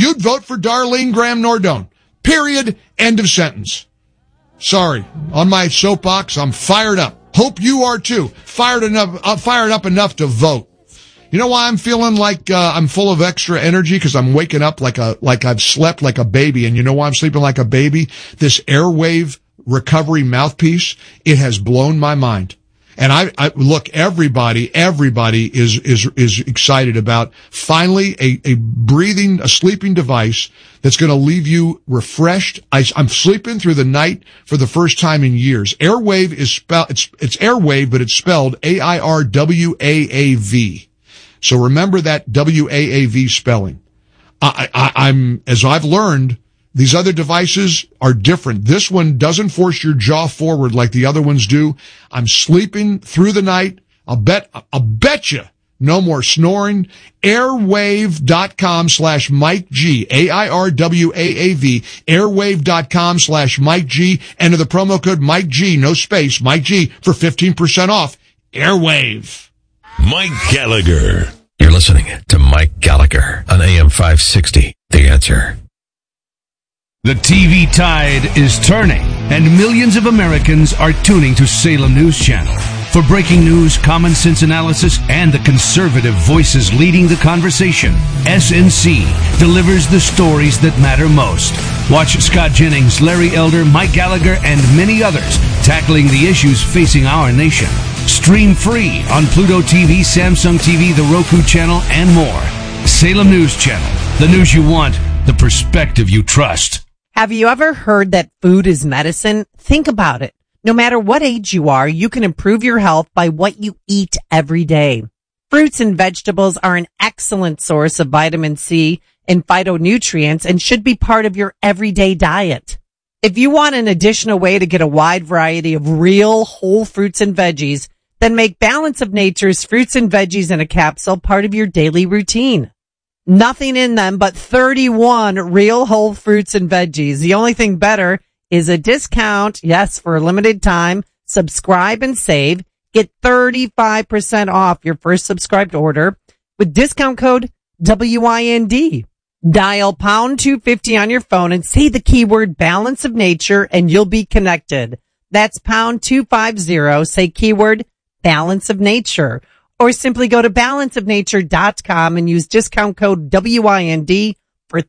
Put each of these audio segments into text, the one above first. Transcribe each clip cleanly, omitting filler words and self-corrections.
you'd vote for Darlene Graham Nordone. Period. End of sentence. Sorry. On my soapbox, I'm fired up. Hope you are too. Fired up enough to vote. You know why I'm feeling like I'm full of extra energy? Because I'm waking up like I've slept like a baby. And you know why I'm sleeping like a baby? This Airwave recovery mouthpiece, it has blown my mind. And I look, everybody is excited about finally a sleeping device that's going to leave you refreshed. I'm sleeping through the night for the first time in years. Airwave is it's Airwave, but it's spelled AIRWAAV. So remember that WAAV spelling. As I've learned, these other devices are different. This one doesn't force your jaw forward like the other ones do. I'm sleeping through the night. I'll bet you no more snoring. Airwave.com/Mike G. AIRWAAV. Airwave.com/Mike G. Enter the promo code Mike G. No space. Mike G for 15% off. Airwave. Mike Gallagher. You're listening to Mike Gallagher on AM 560. The Answer. The TV tide is turning, and millions of Americans are tuning to Salem News Channel. For breaking news, common sense analysis, and the conservative voices leading the conversation, SNC delivers the stories that matter most. Watch Scott Jennings, Larry Elder, Mike Gallagher, and many others tackling the issues facing our nation. Stream free on Pluto TV, Samsung TV, the Roku channel, and more. Salem News Channel. The news you want, the perspective you trust. Have you ever heard that food is medicine? Think about it. No matter what age you are, you can improve your health by what you eat every day. Fruits and vegetables are an excellent source of vitamin C and phytonutrients and should be part of your everyday diet. If you want an additional way to get a wide variety of real whole fruits and veggies, then make Balance of Nature's fruits and veggies in a capsule part of your daily routine. Nothing in them but 31 real whole fruits and veggies. The only thing better is a discount. Yes, for a limited time. Subscribe and save. Get 35% off your first subscribed order with discount code WIND. Dial pound 250 on your phone and say the keyword Balance of Nature and you'll be connected. That's pound 250. Say keyword Balance of Nature. Or simply go to balanceofnature.com and use discount code WIND for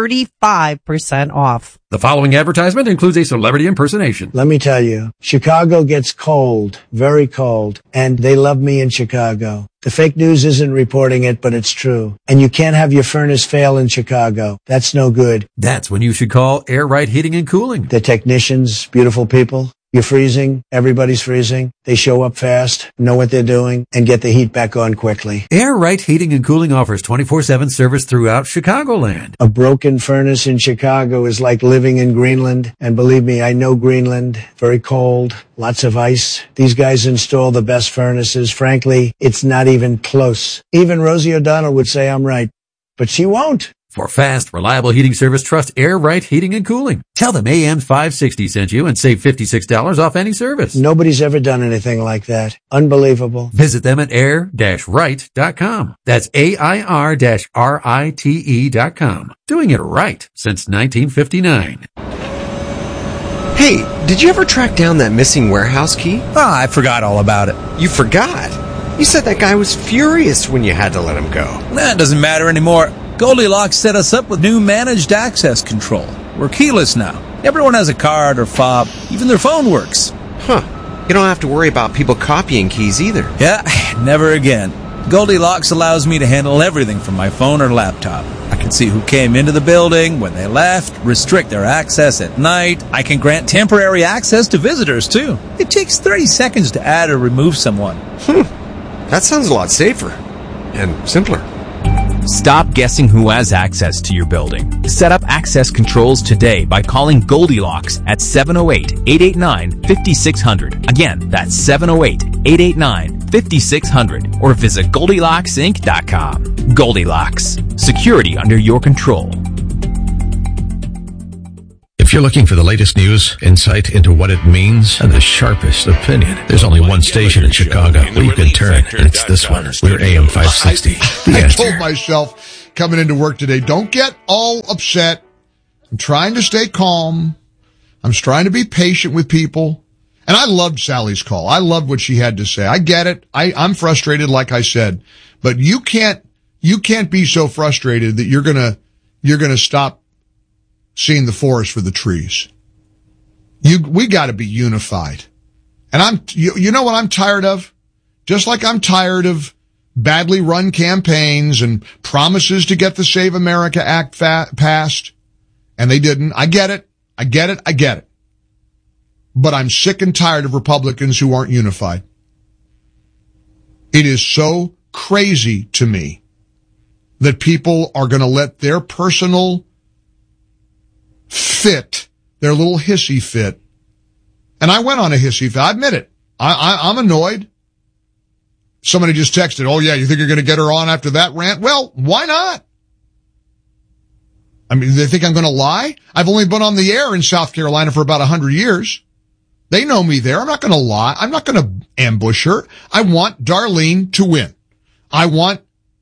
35% off. The following advertisement includes a celebrity impersonation. Let me tell you, Chicago gets cold, very cold, and they love me in Chicago. The fake news isn't reporting it, but it's true. And you can't have your furnace fail in Chicago. That's no good. That's when you should call Air Right Heating and Cooling. The technicians, beautiful people. You're freezing. Everybody's freezing. They show up fast, know what they're doing, and get the heat back on quickly. Air Right Heating and Cooling offers 24/7 service throughout Chicagoland. A broken furnace in Chicago is like living in Greenland. And believe me, I know Greenland. Very cold, lots of ice. These guys install the best furnaces. Frankly, it's not even close. Even Rosie O'Donnell would say I'm right, but she won't. For fast, reliable heating service, trust Air Right Heating and Cooling. Tell them AM 560 sent you and save $56 off any service. Nobody's ever done anything like that. Unbelievable. Visit them at air-right.com. That's AIR-RITE.com. Doing it right since 1959. Hey, did you ever track down that missing warehouse key? I forgot all about it. You forgot? You said that guy was furious when you had to let him go. That doesn't matter anymore. Goldilocks set us up with new managed access control. We're keyless now. Everyone has a card or fob. Even their phone works. Huh. You don't have to worry about people copying keys either. Yeah, never again. Goldilocks allows me to handle everything from my phone or laptop. I can see who came into the building, when they left, restrict their access at night. I can grant temporary access to visitors, too. It takes 30 seconds to add or remove someone. That sounds a lot safer. And simpler. Stop guessing who has access to your building. Set up access controls today by calling Goldilocks at 708-889-5600. Again, that's 708-889-5600. Or visit GoldilocksInc.com. Goldilocks. Security under your control. If you're looking for the latest news, insight into what it means, and the sharpest opinion, there's only one station in Chicago where you can turn, and it's this one. We're AM 560. I told myself, coming into work today. Don't get all upset. I'm trying to stay calm. I'm trying to be patient with people. And I loved Sally's call. I loved what she had to say. I get it. I'm frustrated, like I said. But you can't be so frustrated that you're gonna stop seeing the forest for the trees. We gotta be unified. And you know what I'm tired of? Just like I'm tired of badly run campaigns and promises to get the Save America Act passed. And they didn't. I get it. But I'm sick and tired of Republicans who aren't unified. It is so crazy to me that people are going to let their personal fit, their little hissy fit, and I went on a hissy fit, I admit it. I'm annoyed. Somebody just texted, oh yeah, you think you're going to get her on after that rant? Well, why not? I mean, they think I'm going to lie? I've only been on the air in South Carolina for about 100 years. They know me there. I'm not going to lie. I'm not going to ambush her. I want Darlene to win. I want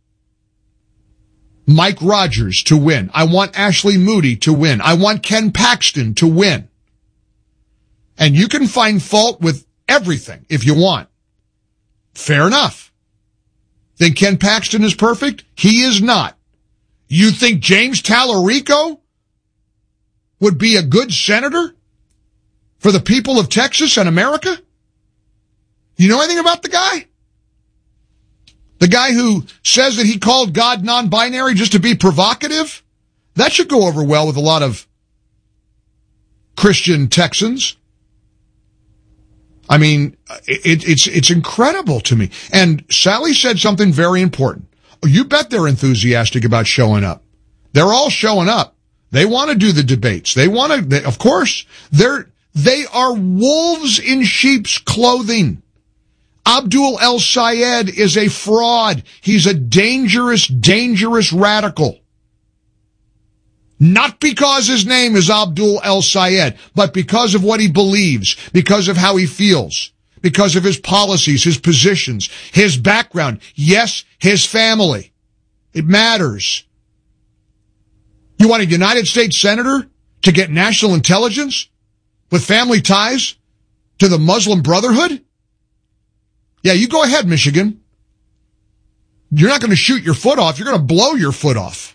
Mike Rogers to win. I want Ashley Moody to win. I want Ken Paxton to win. And you can find fault with everything if you want. Fair enough. Think Ken Paxton is perfect? He is not. You think James Tallarico would be a good senator for the people of Texas and America? You know anything about the guy? The guy who says that he called God non-binary just to be provocative? That should go over well with a lot of Christian Texans. I mean, it's incredible to me. And Sally said something very important. You bet they're enthusiastic about showing up. They're all showing up. They want to do the debates. Of course, they are wolves in sheep's clothing. Abdul El Sayed is a fraud. He's a dangerous, dangerous radical. Not because his name is Abdul El Sayed, but because of what he believes, because of how he feels, because of his policies, his positions, his background. Yes, his family. It matters. You want a United States senator to get national intelligence with family ties to the Muslim Brotherhood? Yeah, you go ahead, Michigan. You're not going to shoot your foot off. You're going to blow your foot off.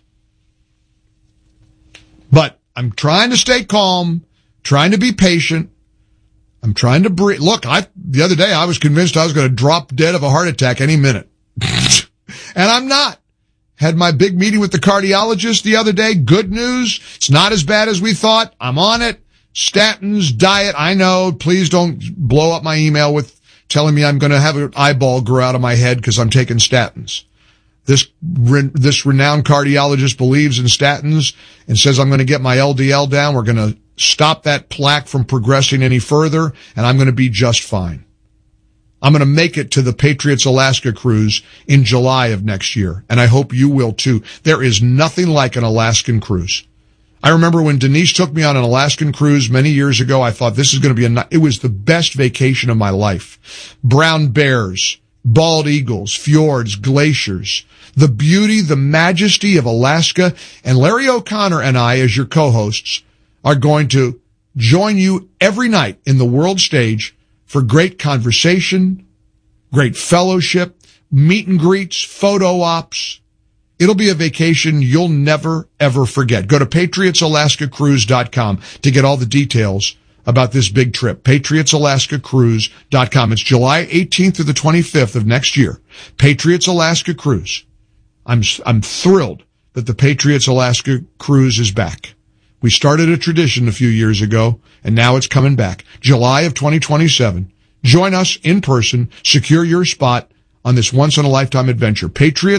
But I'm trying to stay calm, trying to be patient. I'm trying to breathe. Look, the other day I was convinced I was going to drop dead of a heart attack any minute. And I'm not. Had my big meeting with the cardiologist the other day. Good news. It's not as bad as we thought. I'm on it. Statins, diet. I know. Please don't blow up my email with telling me I'm going to have an eyeball grow out of my head because I'm taking statins. This renowned cardiologist believes in statins and says I'm going to get my LDL down. We're going to stop that plaque from progressing any further, and I'm going to be just fine. I'm going to make it to the Patriots Alaska cruise in July of next year, and I hope you will too. There is nothing like an Alaskan cruise. I remember when Denise took me on an Alaskan cruise many years ago, I thought this is going to be it was the best vacation of my life. Brown bears, bald eagles, fjords, glaciers, the beauty, the majesty of Alaska, and Larry O'Connor and I, as your co-hosts, are going to join you every night in the world stage for great conversation, great fellowship, meet and greets, photo ops. It'll be a vacation you'll never, ever forget. Go to PatriotsAlaskaCruise.com to get all the details about this big trip. PatriotsAlaskaCruise.com. It's July 18th to the 25th of next year. Patriots Alaska Cruise. I'm thrilled that the Patriots Alaska Cruise is back. We started a tradition a few years ago, and now it's coming back. July of 2027. Join us in person. Secure your spot on this once-in-a-lifetime adventure.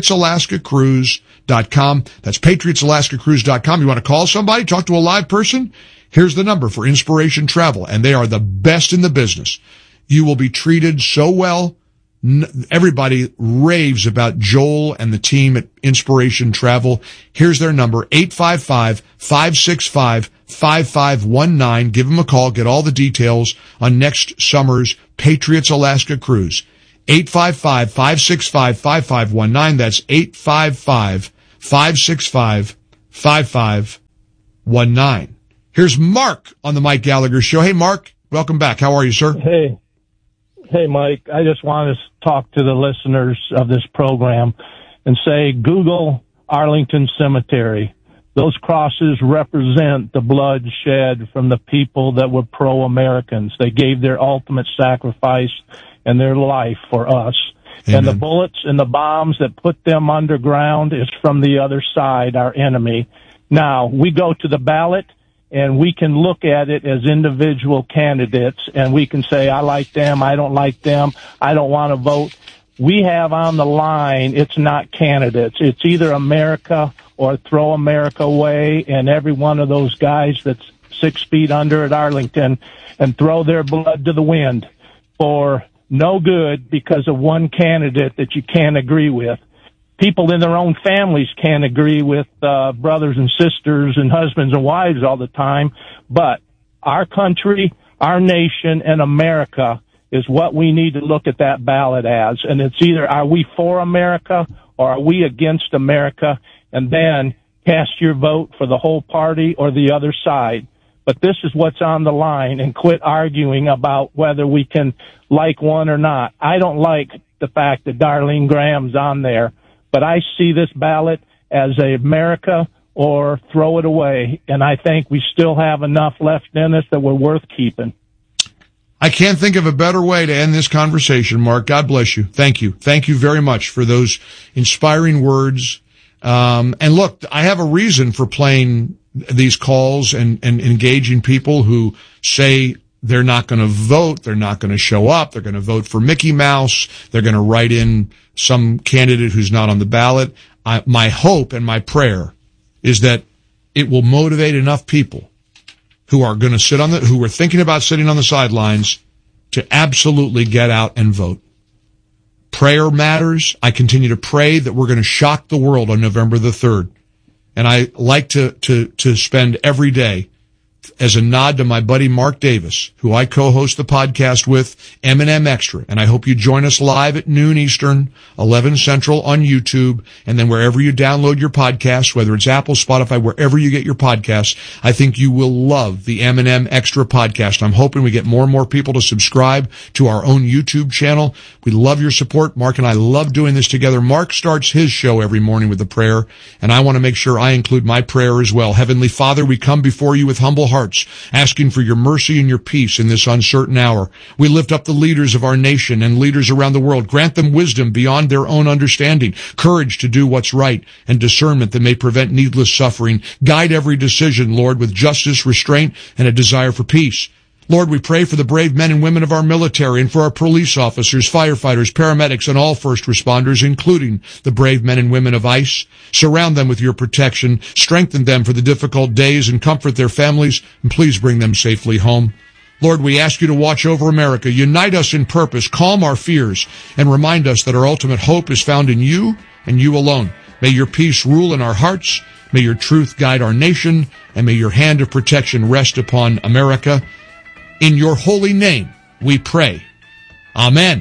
PatriotsAlaskaCruise.com. That's PatriotsAlaskaCruise.com. You want to call somebody, talk to a live person? Here's the number for Inspiration Travel, and they are the best in the business. You will be treated so well. Everybody raves about Joel and the team at Inspiration Travel. Here's their number, 855-565-5519. Give them a call. Get all the details on next summer's Patriots Alaska Cruise. 855-565-5519. That's 888-565-5519. Here's Mark on the Mike Gallagher Show. Hey, Mark, welcome back. How are you, sir? Hey, Mike. I just want to talk to the listeners of this program and say, Google Arlington Cemetery. Those crosses represent the blood shed from the people that were pro-Americans. They gave their ultimate sacrifice and their life for us. Amen. And the bullets and the bombs that put them underground is from the other side, our enemy. Now, we go to the ballot, and we can look at it as individual candidates, and we can say, I like them, I don't like them, I don't want to vote. We have on the line, it's not candidates. It's either America or throw America away, and every one of those guys that's 6 feet under at Arlington and throw their blood to the wind for no good because of one candidate that you can't agree with. People in their own families can't agree with brothers and sisters and husbands and wives all the time, but our country, our nation, and America is what we need to look at that ballot as. And it's either are we for America or are we against America, and then cast your vote for the whole party or the other side. But this is what's on the line, and quit arguing about whether we can like one or not. I don't like the fact that Darlene Graham's on there, but I see this ballot as a America or throw it away, and I think we still have enough left in us that we're worth keeping. I can't think of a better way to end this conversation, Mark. God bless you. Thank you. Thank you very much for those inspiring words. And look, I have a reason for playing these calls and engaging people who say they're not going to vote, they're not going to show up, they're going to vote for Mickey Mouse, they're going to write in some candidate who's not on the ballot. My hope and my prayer is that it will motivate enough people who are going to who are thinking about sitting on the sidelines to absolutely get out and vote. Prayer matters. I continue to pray that we're going to shock the world on November the 3rd. And I like to spend every day as a nod to my buddy Mark Davis, who I co-host the podcast with, M&M Extra. And I hope you join us live at noon Eastern, 11 Central on YouTube, and then wherever you download your podcasts, whether it's Apple, Spotify, wherever you get your podcasts. I think you will love the M&M Extra podcast. I'm hoping we get more and more people to subscribe to our own YouTube channel. We love your support. Mark and I love doing this together. Mark starts his show every morning with a prayer, and I want to make sure I include my prayer as well. Heavenly Father, we come before you with humble hearts, asking for your mercy and your peace in this uncertain hour. We lift up the leaders of our nation and leaders around the world. Grant them wisdom beyond their own understanding, courage to do what's right, and discernment that may prevent needless suffering. Guide every decision, Lord, with justice, restraint, and a desire for peace. Lord, we pray for the brave men and women of our military and for our police officers, firefighters, paramedics, and all first responders, including the brave men and women of ICE. Surround them with your protection, strengthen them for the difficult days, and comfort their families, and please bring them safely home. Lord, we ask you to watch over America, unite us in purpose, calm our fears, and remind us that our ultimate hope is found in you and you alone. May your peace rule in our hearts, may your truth guide our nation, and may your hand of protection rest upon America. In your holy name, we pray. Amen.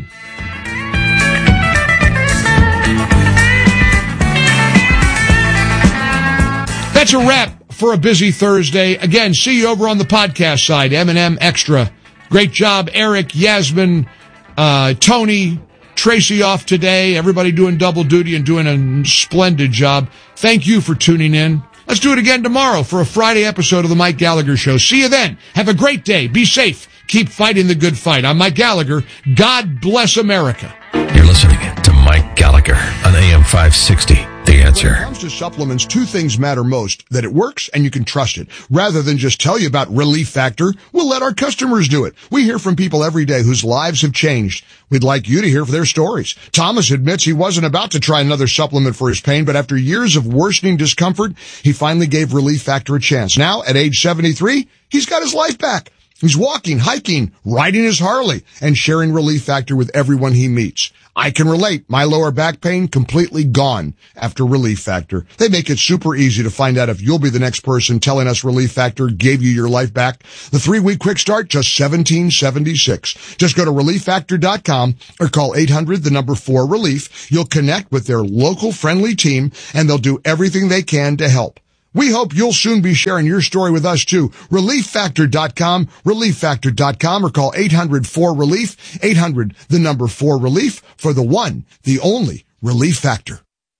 That's a wrap for a busy Thursday. Again, see you over on the podcast side, M&M Extra. Great job, Eric, Yasmin, Tony, Tracy off today. Everybody doing double duty and doing a splendid job. Thank you for tuning in. Let's do it again tomorrow for a Friday episode of the Mike Gallagher Show. See you then. Have a great day. Be safe. Keep fighting the good fight. I'm Mike Gallagher. God bless America. You're listening to Mike Gallagher on AM 560. The Answer. When it comes to supplements, two things matter most: that it works and you can trust it. Rather than just tell you about Relief Factor, we'll let our customers do it. We hear from people every day whose lives have changed. We'd like you to hear their stories. Thomas admits he wasn't about to try another supplement for his pain, but after years of worsening discomfort, he finally gave Relief Factor a chance. Now, at age 73, he's got his life back. He's walking, hiking, riding his Harley, and sharing Relief Factor with everyone he meets. I can relate. My lower back pain completely gone after Relief Factor. They make it super easy to find out if you'll be the next person telling us Relief Factor gave you your life back. The 3-week quick start, just $17.76. Just go to ReliefFactor.com or call 800-4RELIEF. You'll connect with their local friendly team and they'll do everything they can to help. We hope you'll soon be sharing your story with us too. ReliefFactor.com, ReliefFactor.com, or call 800-4RELIEF, 800-4RELIEF for the one, the only Relief Factor.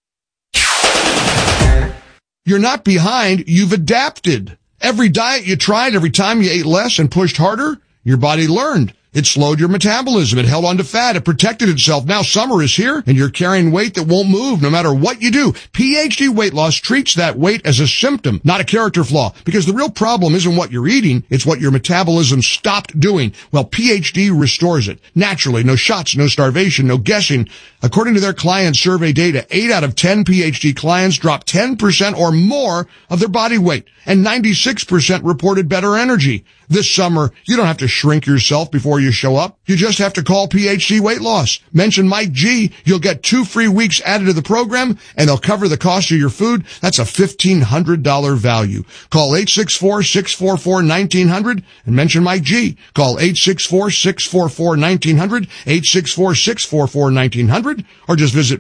You're not behind, you've adapted. Every diet you tried, every time you ate less and pushed harder, your body learned. It slowed your metabolism. It held on to fat. It protected itself. Now summer is here and you're carrying weight that won't move no matter what you do. PhD Weight Loss treats that weight as a symptom, not a character flaw, because the real problem isn't what you're eating. It's what your metabolism stopped doing. Well, PhD restores it naturally. No shots, no starvation, no guessing. According to their client survey data, 8 out of 10 PhD clients dropped 10% or more of their body weight, and 96% reported better energy. This summer, you don't have to shrink yourself before you show up. You just have to call PhD Weight Loss. Mention Mike G. You'll get 2 free weeks added to the program, and they'll cover the cost of your food. That's a $1,500 value. Call 864-644-1900 and mention Mike G. Call 864-644-1900, 864-644-1900, or just visit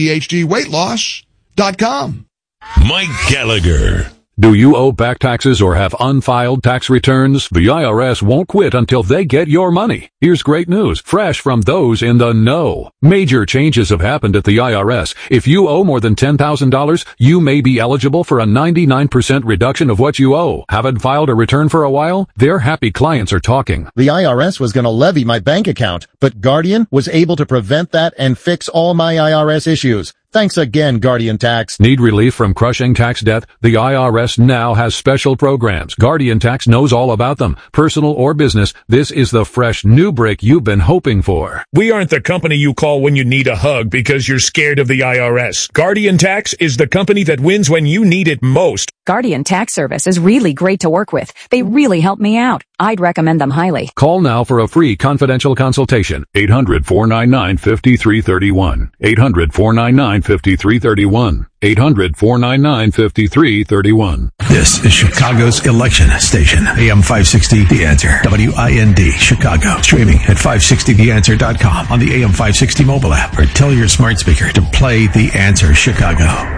myphdweightloss.com. Mike Gallagher. Do you owe back taxes or have unfiled tax returns? The IRS won't quit until they get your money. Here's great news, fresh from those in the know. Major changes have happened at the IRS. If you owe more than $10,000, you may be eligible for a 99% reduction of what you owe. Haven't filed a return for a while? Their happy clients are talking. The IRS was going to levy my bank account, but Guardian was able to prevent that and fix all my IRS issues. Thanks again, Guardian Tax. Need relief from crushing tax debt? The IRS now has special programs. Guardian Tax knows all about them. Personal or business, this is the fresh new break you've been hoping for. We aren't the company you call when you need a hug because you're scared of the IRS. Guardian Tax is the company that wins when you need it most. Guardian Tax Service is really great to work with. They really help me out. I'd recommend them highly. Call now for a free confidential consultation. 800-499-5331. 800-499-5331. 800-499-5331. This is Chicago's election station. AM 560 The Answer. WIND Chicago. Streaming at 560theanswer.com on the AM 560 mobile app, or tell your smart speaker to play The Answer Chicago.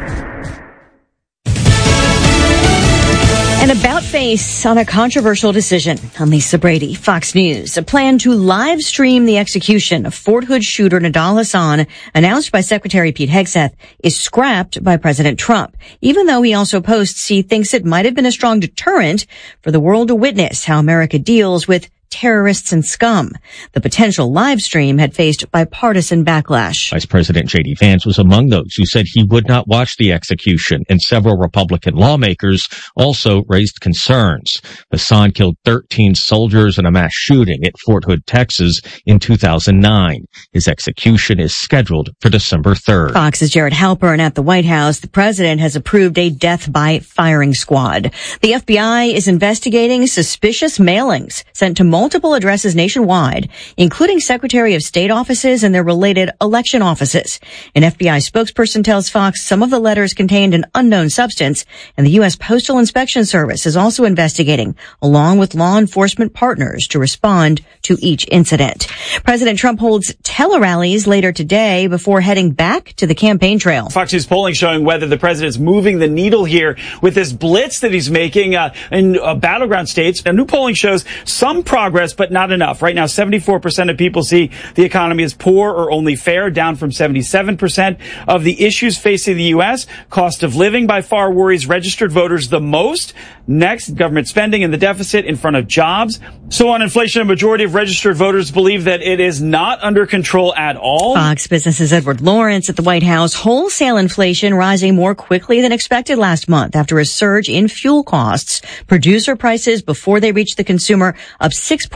An about-face on a controversial decision. I'm Lisa Brady, Fox News. A plan to live stream the execution of Fort Hood shooter Nidal Hasan, announced by Secretary Pete Hegseth, is scrapped by President Trump, even though he also posts he thinks it might have been a strong deterrent for the world to witness how America deals with terrorists and scum. The potential live stream had faced bipartisan backlash. Vice President J.D. Vance was among those who said he would not watch the execution, and several Republican lawmakers also raised concerns. Hasan killed 13 soldiers in a mass shooting at Fort Hood, Texas in 2009. His execution is scheduled for December 3rd. Fox's Jared Halpern at the White House. The president has approved a death by firing squad. The FBI is investigating suspicious mailings sent to multiple addresses nationwide, including Secretary of State offices and their related election offices. An FBI spokesperson tells Fox some of the letters contained an unknown substance, and the U.S. Postal Inspection Service is also investigating, along with law enforcement partners, to respond to each incident. President Trump holds tele-rallies later today before heading back to the campaign trail. Fox News polling showing whether the president's moving the needle here with this blitz that he's making in battleground states. A new polling shows some progress, but not enough. Right now, 74% of people see the economy as poor or only fair, down from 77%. Of the issues facing the U.S., cost of living by far worries registered voters the most. Next, government spending and the deficit in front of jobs. So on inflation, a majority of registered voters believe that it is not under control at all. Fox Business's Edward Lawrence at the White House. Wholesale inflation rising more quickly than expected last month after a surge in fuel costs. Producer prices before they reach the consumer up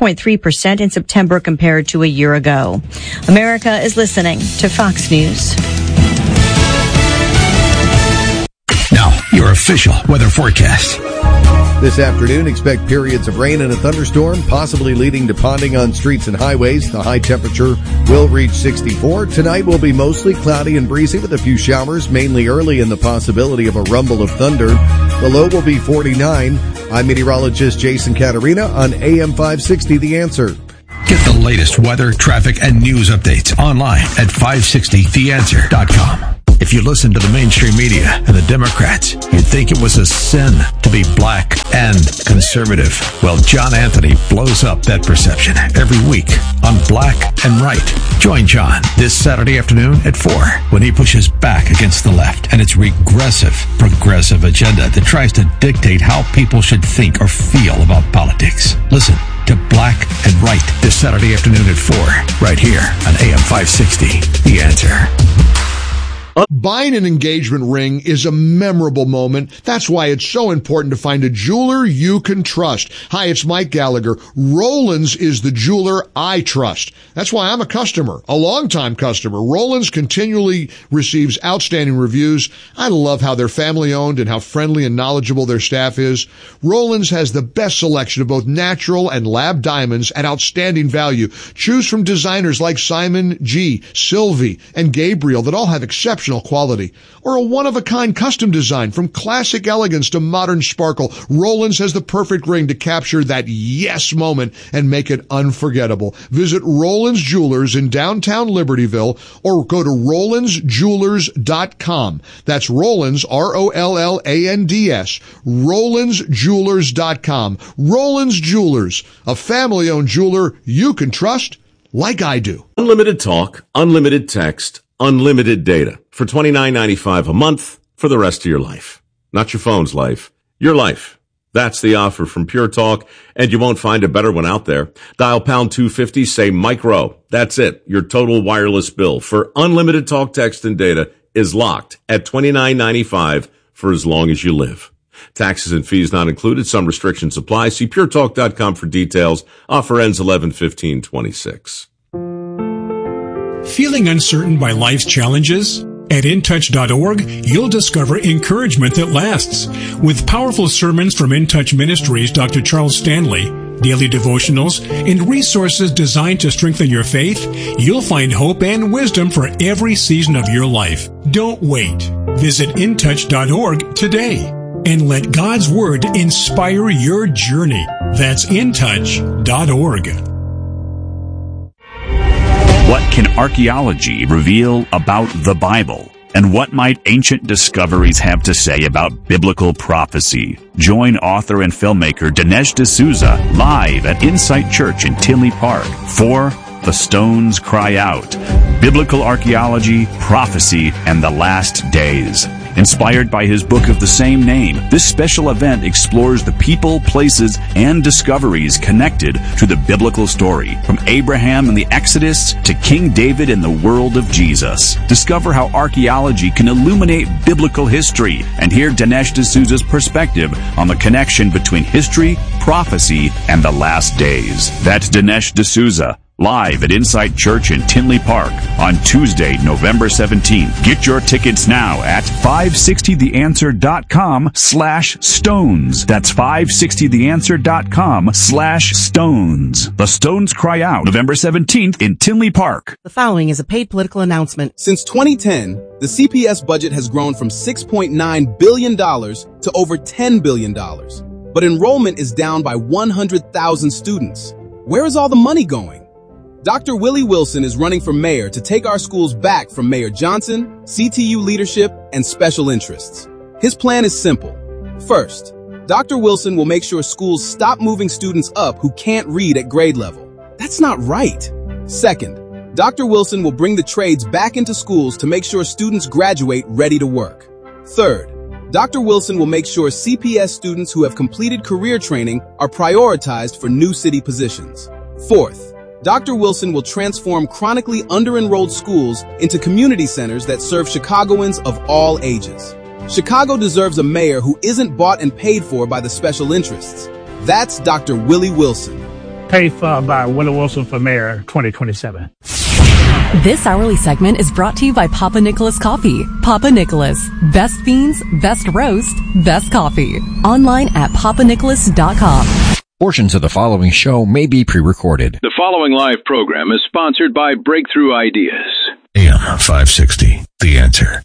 6.3% in September compared to a year ago. America is listening to Fox News. Now, your official weather forecast This afternoon, expect periods of rain and a thunderstorm, possibly leading to ponding on streets and highways. The high temperature will reach 64. Tonight will be mostly cloudy and breezy with a few showers, mainly early, and the possibility of a rumble of thunder. The low will be 49. I'm meteorologist Jason Caterina on AM 560 The Answer. Get the latest weather, traffic, and news updates online at 560theanswer.com. If you listen to the mainstream media and the Democrats, you'd think it was a sin to be black and conservative. Well, John Anthony blows up that perception every week on Black and Right. Join John this Saturday afternoon at 4 when he pushes back against the left and its progressive agenda that tries to dictate how people should think or feel about politics. Listen to Black and Right this Saturday afternoon at 4 right here on AM 560. The Answer. Buying an engagement ring is a memorable moment. That's why it's so important to find a jeweler you can trust. Hi, it's Mike Gallagher. Rollins is the jeweler I trust. That's why I'm a customer, a longtime customer. Rollins continually receives outstanding reviews. I love how they're family owned and how friendly and knowledgeable their staff is. Rollins has the best selection of both natural and lab diamonds at outstanding value. Choose from designers like Simon G., Sylvie, and Gabriel that all have exceptional quality, or a one-of-a-kind custom design from classic elegance to modern sparkle. Rollins has the perfect ring to capture that yes moment and make it unforgettable. Visit Rollins Jewelers in downtown Libertyville or go to RollinsJewelers.com. That's Rollins, ROLLANDS, RollinsJewelers.com. Rollins Jewelers, a family-owned jeweler you can trust like I do. Unlimited talk, unlimited text, unlimited data for $29.95 a month for the rest of your life. Not your phone's life, your life. That's the offer from Pure Talk, and you won't find a better one out there. Dial pound 250, say Mike Rowe. That's it. Your total wireless bill for unlimited talk, text, and data is locked at $29.95 for as long as you live. Taxes and fees not included. Some restrictions apply. See puretalk.com for details. Offer ends 11/15/26. Feeling uncertain by life's challenges? At InTouch.org, you'll discover encouragement that lasts. With powerful sermons from InTouch Ministries' Dr. Charles Stanley, daily devotionals, and resources designed to strengthen your faith, you'll find hope and wisdom for every season of your life. Don't wait. Visit InTouch.org today and let God's Word inspire your journey. That's InTouch.org. What can archaeology reveal about the Bible? And what might ancient discoveries have to say about biblical prophecy? Join author and filmmaker Dinesh D'Souza live at Insight Church in Tinley Park for The Stones Cry Out, Biblical Archaeology, Prophecy, and the Last Days. Inspired by his book of the same name, this special event explores the people, places, and discoveries connected to the biblical story, from Abraham and the Exodus to King David and the world of Jesus. Discover how archaeology can illuminate biblical history and hear Dinesh D'Souza's perspective on the connection between history, prophecy, and the last days. That's Dinesh D'Souza, live at Insight Church in Tinley Park on Tuesday, November 17th. Get your tickets now at 560theanswer.com/stones. That's 560theanswer.com/stones. The Stones Cry Out, November 17th in Tinley Park. The following is a paid political announcement. Since 2010, the CPS budget has grown from $6.9 billion to over $10 billion. But enrollment is down by 100,000 students. Where is all the money going? Dr. Willie Wilson is running for mayor to take our schools back from Mayor Johnson, CTU leadership, and special interests. His plan is simple. First, Dr. Wilson will make sure schools stop moving students up who can't read at grade level. That's not right. Second, Dr. Wilson will bring the trades back into schools to make sure students graduate ready to work. Third, Dr. Wilson will make sure CPS students who have completed career training are prioritized for new city positions. Fourth, Dr. Wilson will transform chronically under-enrolled schools into community centers that serve Chicagoans of all ages. Chicago deserves a mayor who isn't bought and paid for by the special interests. That's Dr. Willie Wilson. Paid for by Willie Wilson for mayor 2027. This hourly segment is brought to you by Papa Nicholas Coffee. Papa Nicholas. Best beans, best roast, best coffee. Online at papanicholas.com. Portions of the following show may be pre-recorded. The following live program is sponsored by Breakthrough Ideas. AM 560, The Answer.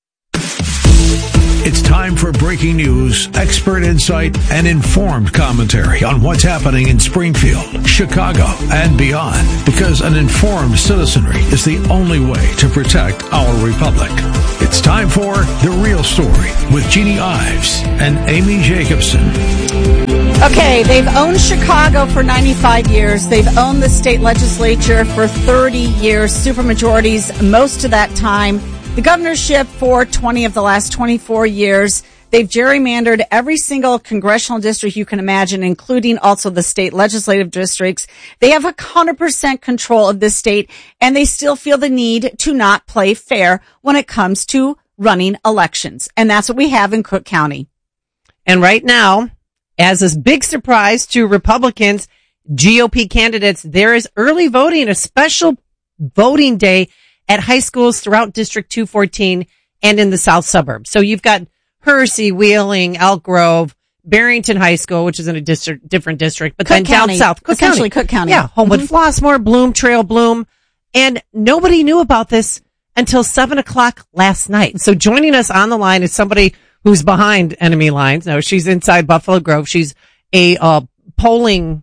It's time for breaking news, expert insight, and informed commentary on what's happening in Springfield, Chicago, and beyond. Because an informed citizenry is the only way to protect our republic. It's time for The Real Story with Jeannie Ives and Amy Jacobson. Okay, they've owned Chicago for 95 years. They've owned the state legislature for 30 years, supermajorities most of that time. The governorship for 20 of the last 24 years. They've gerrymandered every single congressional district you can imagine, including also the state legislative districts. They have 100% control of this state, and they still feel the need to not play fair when it comes to running elections. And that's what we have in Cook County. And right now, as a big surprise to Republicans, GOP candidates, there is early voting, a special voting day at high schools throughout District 214 and in the south suburbs. So you've got Hersey, Wheeling, Elk Grove, Barrington High School, which is in a different district, but Cook then County, down south, essentially Cook County. Yeah, Homewood, Flossmoor, Bloom, Trail, Bloom. And nobody knew about this until 7:00 last night. So joining us on the line is somebody who's behind enemy lines. No, she's inside Buffalo Grove. She's a poll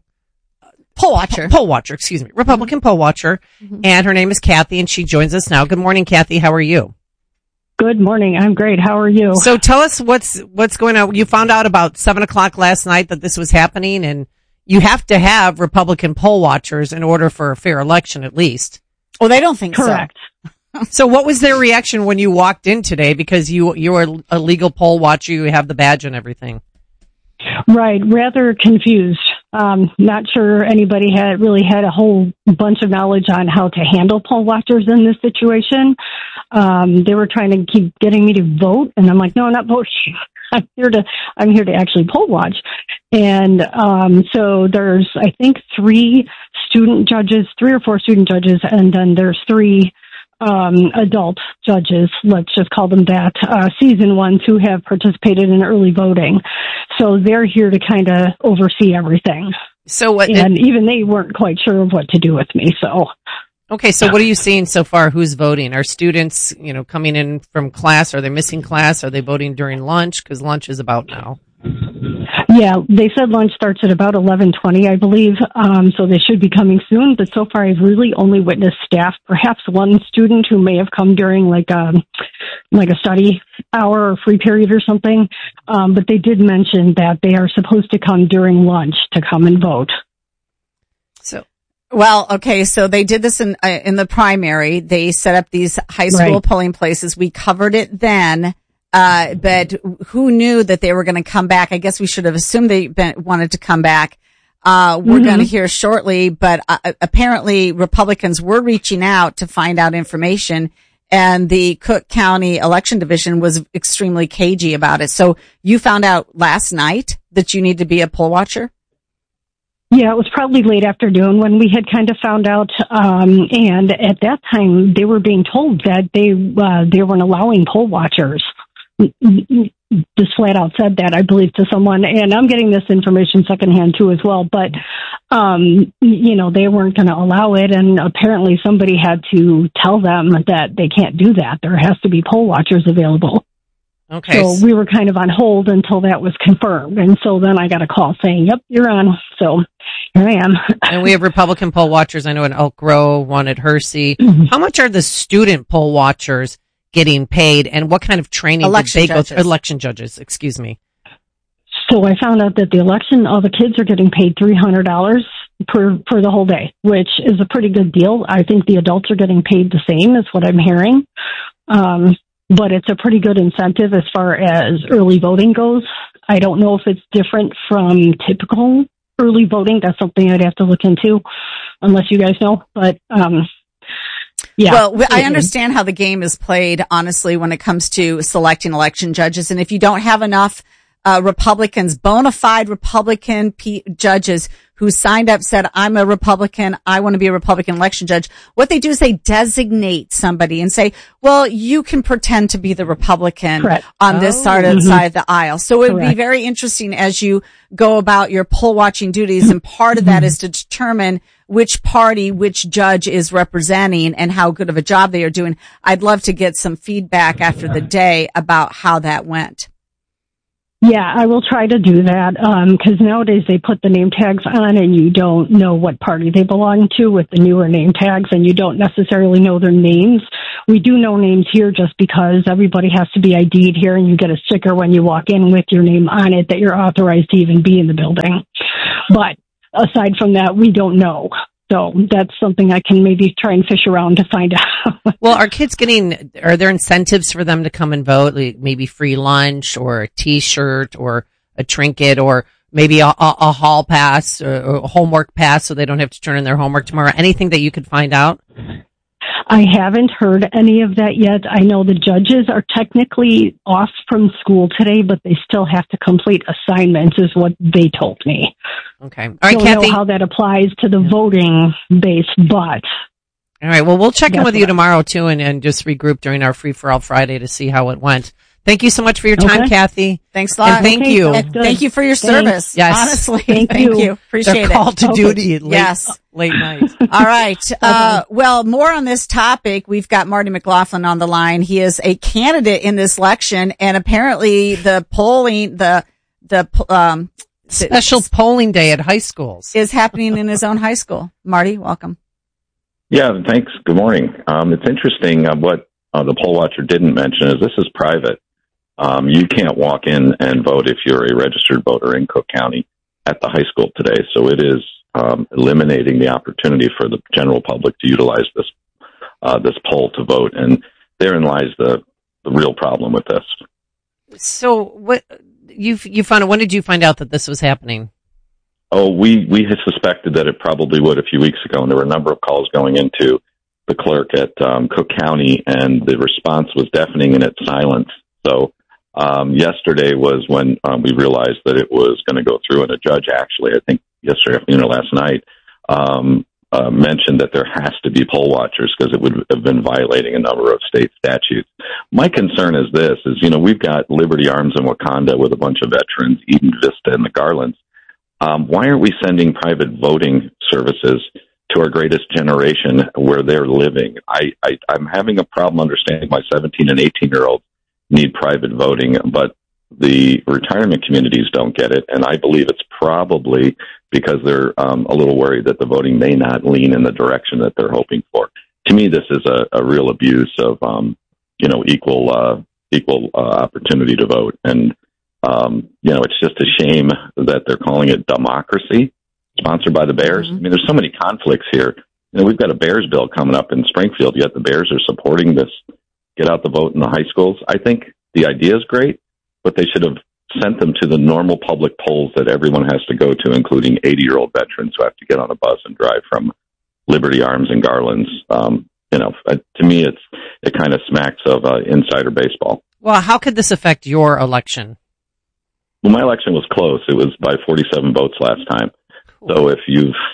watcher, excuse me, Republican poll watcher. Mm-hmm. And her name is Kathy, and she joins us now. Good morning, Kathy. How are you? Good morning. I'm great. How are you? So tell us what's going on. You found out about 7:00 last night that this was happening, and you have to have Republican poll watchers in order for a fair election, at least. Well, they don't think correct. So what was their reaction when you walked in today? Because you're a legal poll watcher, you have the badge and everything. Right. Rather confused. Not sure anybody had a whole bunch of knowledge on how to handle poll watchers in this situation. They were trying to keep getting me to vote, and I'm like, no, I'm not voting. I'm here to actually poll watch. And so there's, I think, 3 or 4 student judges, and then there's 3 adult judges, let's just call them that, seasoned ones who have participated in early voting. So they're here to kind of oversee everything. And even they weren't quite sure of what to do with me, so. Okay, so what are you seeing so far? Who's voting? Are students, coming in from class? Are they missing class? Are they voting during lunch? Because lunch is about now. Yeah, they said lunch starts at about 11:20, I believe. So they should be coming soon. But so far, I've really only witnessed staff. Perhaps one student who may have come during like a study hour or free period or something. But they did mention that they are supposed to come during lunch to come and vote. So they did this in the primary. They set up these high school polling places. We covered it then. But who knew that they were going to come back? I guess we should have assumed they wanted to come back. We're going to hear shortly, but apparently Republicans were reaching out to find out information, and the Cook County Election Division was extremely cagey about it. So you found out last night that you need to be a poll watcher? Yeah, it was probably late afternoon when we had kind of found out, and at that time they were being told that they weren't allowing poll watchers. Just flat out said that, I believe, to someone, and I'm getting this information secondhand too as well, but they weren't going to allow it, and apparently somebody had to tell them that they can't do that. There has to be poll watchers available. Okay. So we were kind of on hold until that was confirmed, and so then I got a call saying, yep, you're on. So here I am. And we have Republican poll watchers, I know, in Elk Grove, one at Hersey. How much are the student poll watchers getting paid, and what kind of training did they go through? Election judges, excuse me. So I found out that all the kids are getting paid $300 for the whole day, which is a pretty good deal. I think the adults are getting paid the same, is what I'm hearing. But it's a pretty good incentive as far as early voting goes. I don't know if it's different from typical early voting. That's something I'd have to look into, unless you guys know. But yeah. Well, I understand how the game is played, honestly, when it comes to selecting election judges. And if you don't have enough Republicans, bona fide Republican judges who signed up, said, I'm a Republican. I want to be a Republican election judge. What they do is they designate somebody and say, well, you can pretend to be the Republican on this side of the aisle. So it would be very interesting as you go about your poll watching duties. And part of that is to determine which party, which judge is representing and how good of a job they are doing. I'd love to get some feedback after the day about how that went. Yeah, I will try to do that, because nowadays they put the name tags on and you don't know what party they belong to with the newer name tags, and you don't necessarily know their names. We do know names here just because everybody has to be ID'd here, and you get a sticker when you walk in with your name on it that you're authorized to even be in the building. But aside from that, we don't know. So that's something I can maybe try and fish around to find out. Well, are there incentives for them to come and vote? Like maybe free lunch or a T-shirt or a trinket or maybe a hall pass or a homework pass so they don't have to turn in their homework tomorrow? Anything that you could find out? I haven't heard any of that yet. I know the judges are technically off from school today, but they still have to complete assignments is what they told me. Okay. All right, Don't Kathy. know how that applies to the voting base, but... All right. Well, we'll check in with you tomorrow, too, and just regroup during our Free-for-All Friday to see how it went. Thank you so much for your time, Kathy. Thanks a lot. And thank you. And thank you for your service. Yes. Honestly. Thank you. Appreciate They're it. called to duty late night. All right. Well, more on this topic. We've got Marty McLaughlin on the line. He is a candidate in this election, and apparently the polling, special polling day at high schools is happening in his own high school. Marty, welcome. Yeah, thanks. Good morning. It's interesting what the poll watcher didn't mention is this is private. You can't walk in and vote if you're a registered voter in Cook County at the high school today. So it is eliminating the opportunity for the general public to utilize this poll to vote, and therein lies the real problem with this. So what you found? When did you find out that this was happening? Oh, we had suspected that it probably would a few weeks ago, and there were a number of calls going into the clerk at Cook County, and the response was deafening in its silence. So yesterday was when we realized that it was going to go through, and a judge actually, I think yesterday afternoon or last night, mentioned that there has to be poll watchers because it would have been violating a number of state statutes. My concern is this, we've got Liberty Arms in Wakanda with a bunch of veterans, Eden Vista and the Garlands. Why aren't we sending private voting services to our greatest generation where they're living? I'm having a problem understanding why 17 and 18-year-olds need private voting, but the retirement communities don't get it, and I believe it's probably because they're a little worried that the voting may not lean in the direction that they're hoping for. To me, this is a real abuse of equal opportunity to vote, and it's just a shame that they're calling it democracy, sponsored by the Bears. I mean, there's so many conflicts here. We've got a Bears bill coming up in Springfield, yet the Bears are supporting this get out the vote in the high schools. I think the idea is great, but they should have sent them to the normal public polls that everyone has to go to, including 80-year-old veterans who have to get on a bus and drive from Liberty Arms and Garlands. To me, it kind of smacks of insider baseball. Well, how could this affect your election? Well, my election was close. It was by 47 votes last time. So this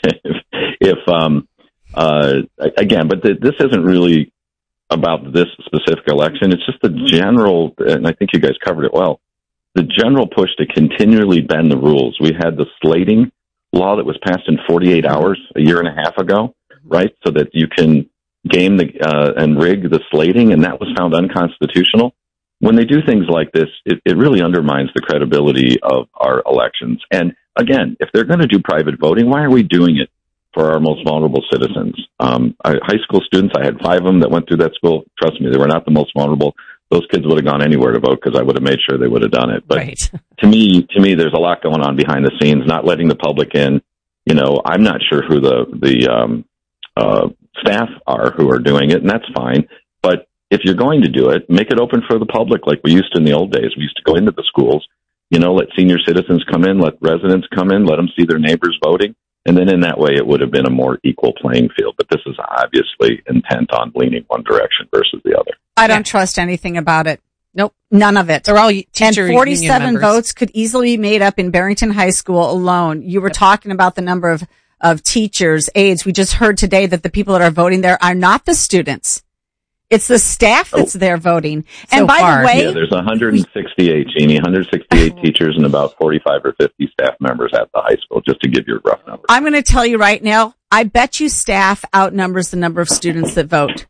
isn't really about this specific election. It's just the general, and I think you guys covered it well, the general push to continually bend the rules. We had the slating law that was passed in 48 hours a year and a half ago, right? So that you can game and rig the slating, and that was found unconstitutional. When they do things like this, it really undermines the credibility of our elections. And again, if they're going to do private voting, why are we doing it for our most vulnerable citizens? High school students, I had 5 of them that went through that school. Trust me, they were not the most vulnerable. Those kids would have gone anywhere to vote because I would have made sure they would have done it. But right. to me, there's a lot going on behind the scenes, not letting the public in. I'm not sure who the staff are who are doing it, and that's fine. But if you're going to do it, make it open for the public like we used to in the old days. We used to go into the schools, let senior citizens come in, let residents come in, let them see their neighbors voting. And then in that way, it would have been a more equal playing field. But this is obviously intent on leaning one direction versus the other. I don't trust anything about it. Nope. None of it. They're all teacher and 47 votes could easily be made up in Barrington High School alone. You were talking about the number of teachers, aides. We just heard today that the people that are voting there are not the students. It's the staff that's there voting. And by the way, yeah, there's 168, Jeannie, 168 teachers and about 45 or 50 staff members at the high school, just to give you a rough number. I'm going to tell you right now, I bet you staff outnumbers the number of students that vote.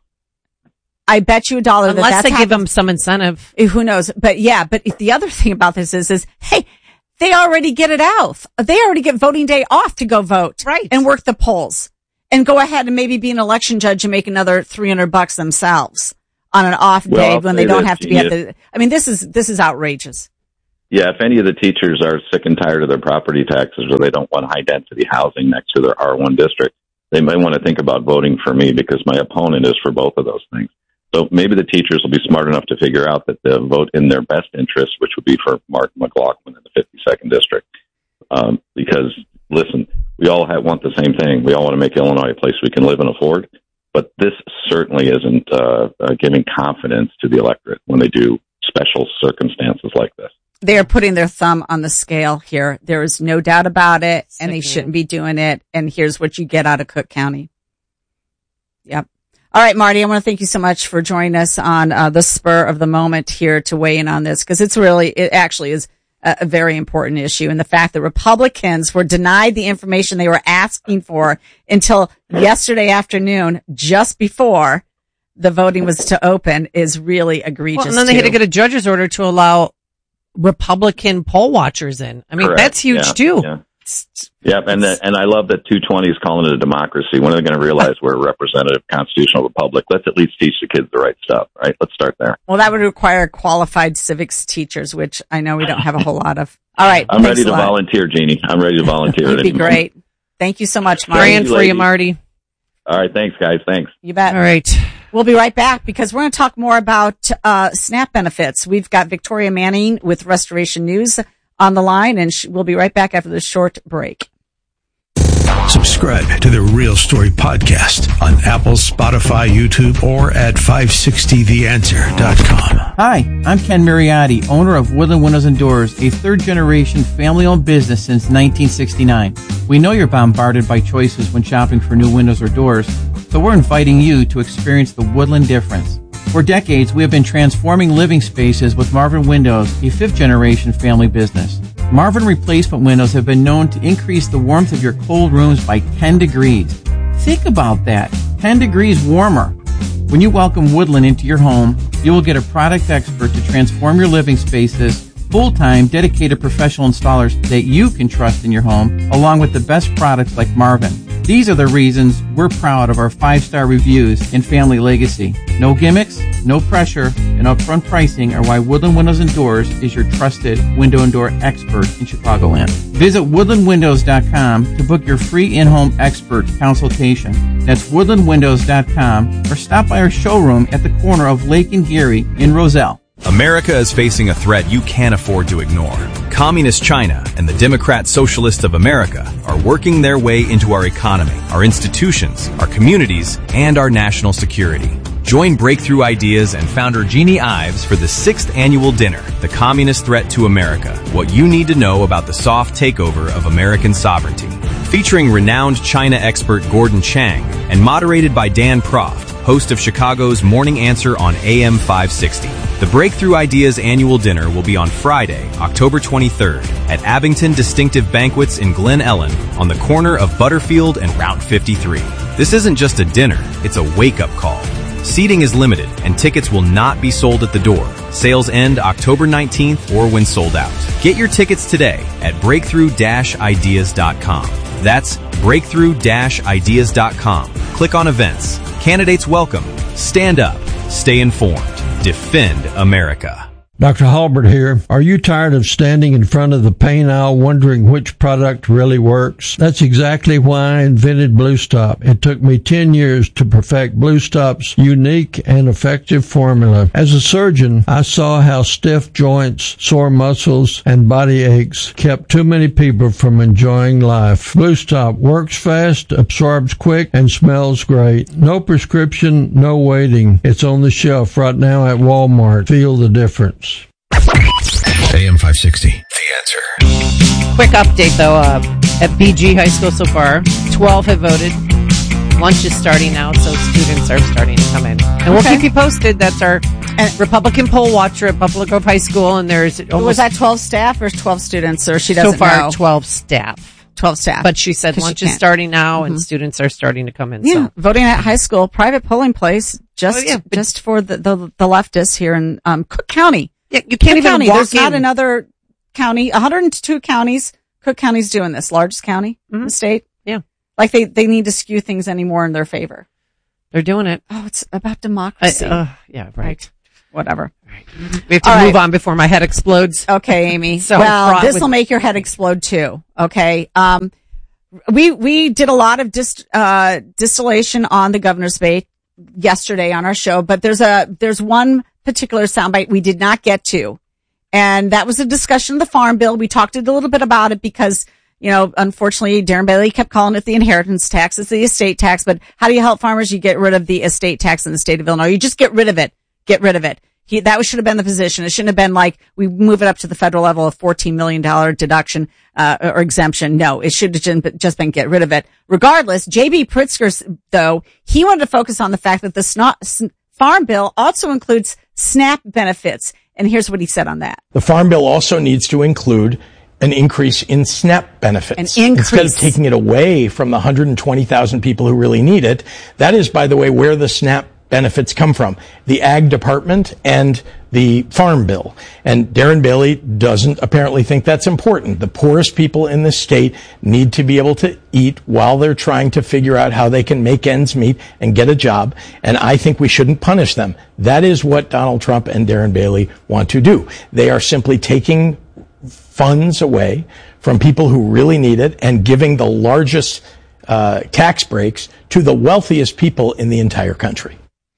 I bet you $1 unless they give them some incentive. Who knows? But yeah, but the other thing about this is, hey, they already get it off. They already get voting day off to go vote. Right. And work the polls. And go ahead and maybe be an election judge and make another $300 themselves on an off day when they don't have to be at the. I mean, this is outrageous. Yeah, if any of the teachers are sick and tired of their property taxes or they don't want high density housing next to their R1 district, they may want to think about voting for me because my opponent is for both of those things. So maybe the teachers will be smart enough to figure out that they'll vote in their best interest, which would be for Mark McLaughlin in the 52nd district. Because listen, we all want the same thing. We all want to make Illinois a place we can live and afford. But this certainly isn't giving confidence to the electorate when they do special circumstances like this. They are putting their thumb on the scale here. There is no doubt about it, and they shouldn't be doing it. And here's what you get out of Cook County. Yep. All right, Marty, I want to thank you so much for joining us on the spur of the moment here to weigh in on this, because it actually is a very important issue. And the fact that Republicans were denied the information they were asking for until yesterday afternoon, just before the voting was to open, is really egregious. Well, and then they had to get a judge's order to allow Republican poll watchers in. I mean, Correct. That's huge too. Yeah, and I love that 220 is calling it a democracy. When are they going to realize we're a representative constitutional republic? Let's at least teach the kids the right stuff, right? Let's start there. Well, that would require qualified civics teachers, which I know we don't have a whole lot of. All right. I'm ready to volunteer, Jeannie. I'm ready to volunteer. That'd be great. Thank you so much, Marty. Praying for you, Marty. All right. Thanks, guys. Thanks. You bet. All right. We'll be right back because we're going to talk more about SNAP benefits. We've got Victoria Manning with Restoration News on the line, and we'll be right back after this short break. Subscribe to the Real Story podcast on Apple, Spotify, YouTube, or at 560theanswer.com. Hi, I'm Ken Mariotti, owner of Woodland Windows and Doors, a third-generation family-owned business since 1969. We know you're bombarded by choices when shopping for new windows or doors, so we're inviting you to experience the Woodland difference. For decades, we have been transforming living spaces with Marvin Windows, a fifth-generation family business. Marvin replacement windows have been known to increase the warmth of your cold rooms by 10 degrees. Think about that, 10 degrees warmer. When you welcome Woodland into your home, you will get a product expert to transform your living spaces, full-time, dedicated professional installers that you can trust in your home, along with the best products like Marvin. These are the reasons we're proud of our 5-star reviews and family legacy. No gimmicks, no pressure, and upfront pricing are why Woodland Windows and Doors is your trusted window and door expert in Chicagoland. Visit woodlandwindows.com to book your free in-home expert consultation. That's woodlandwindows.com, or stop by our showroom at the corner of Lake and Geary in Roselle. America is facing a threat you can't afford to ignore. Communist China and the Democrat Socialists of America are working their way into our economy, our institutions, our communities, and our national security. Join Breakthrough Ideas and founder Jeannie Ives for the 6th annual dinner, The Communist Threat to America, What You Need to Know About the Soft Takeover of American Sovereignty. Featuring renowned China expert Gordon Chang and moderated by Dan Proft, host of Chicago's Morning Answer on AM 560. The Breakthrough Ideas annual dinner will be on Friday, October 23rd at Abington Distinctive Banquets in Glen Ellen on the corner of Butterfield and Route 53. This isn't just a dinner, it's a wake-up call. Seating is limited and tickets will not be sold at the door. Sales end October 19th or when sold out. Get your tickets today at breakthrough-ideas.com. That's breakthrough-ideas.com. Click on events. Candidates welcome. Stand up. Stay informed. Defend America. Dr. Halbert here. Are you tired of standing in front of the paint aisle wondering which product really works? That's exactly why I invented Blue Stop. It took me 10 years to perfect Blue Stop's unique and effective formula. As a surgeon, I saw how stiff joints, sore muscles, and body aches kept too many people from enjoying life. Blue Stop works fast, absorbs quick, and smells great. No prescription, no waiting. It's on the shelf right now at Walmart. Feel the difference. AM 560. The Answer. Quick update, though, at BG High School so far, 12 have voted. Lunch is starting now, so students are starting to come in. And we'll keep you posted. That's our Republican poll watcher at Buffalo Grove High School, and there's almost... Was that 12 staff or 12 students, or she doesn't know? So far, 12 staff. 12 staff. But she said lunch is starting now, and students are starting to come in. Yeah, so. Voting at high school, private polling place, just for the leftists here in Cook County. Yeah, you can't even walk There's in. not another county. 102 counties. Cook County's doing this. Largest county in the state. Yeah. Like they need to skew things anymore in their favor. They're doing it. Oh, it's about democracy. Yeah, right. Whatever. Right. We have to move on before my head explodes. Okay, Amy. So well, this will make your head explode too. Okay. We did a lot of distillation on the governor's debate yesterday on our show, but there's one particular soundbite we did not get to. And that was a discussion of the farm bill. We talked a little bit about it because, unfortunately, Darren Bailey kept calling it the inheritance tax. It's the estate tax. But how do you help farmers? You get rid of the estate tax in the state of Illinois. You just get rid of it. Get rid of it. That should have been the position. It shouldn't have been like we move it up to the federal level of $14 million deduction, or exemption. No, it should have just been get rid of it. Regardless, J.B. Pritzker, though, he wanted to focus on the fact that the farm bill also includes SNAP benefits. And here's what he said on that. The Farm Bill also needs to include an increase in SNAP benefits. Instead of taking it away from the 120,000 people who really need it. That is, by the way, where the SNAP benefits come from. The Ag Department and the Farm Bill. And Darren Bailey doesn't apparently think that's important. The poorest people in the state need to be able to eat while they're trying to figure out how they can make ends meet and get a job. And I think we shouldn't punish them. That is what Donald Trump and Darren Bailey want to do. They are simply taking funds away from people who really need it and giving the largest tax breaks to the wealthiest people in the entire country.